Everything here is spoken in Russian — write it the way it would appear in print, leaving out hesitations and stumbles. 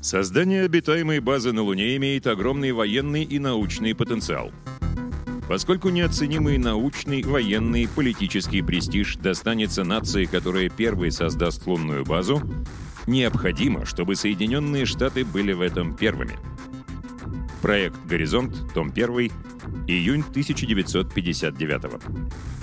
Создание обитаемой базы на Луне имеет огромный военный и научный потенциал. Поскольку неоценимый научный, военный, политический престиж достанется нации, которая первой создаст лунную базу, необходимо, чтобы Соединенные Штаты были в этом первыми. Проект «Горизонт», том 1, июнь 1959.